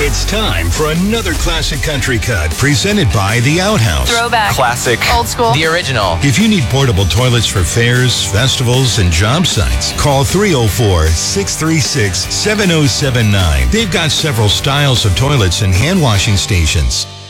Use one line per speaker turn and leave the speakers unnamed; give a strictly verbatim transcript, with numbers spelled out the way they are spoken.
It's time for another classic country cut presented by The Outhouse.
Throwback.
Classic.
Old school.
The original.
If you need portable toilets for fairs, festivals, and job sites, call three oh four, six three six, seven oh seven nine. They've got several styles of toilets and hand washing stations.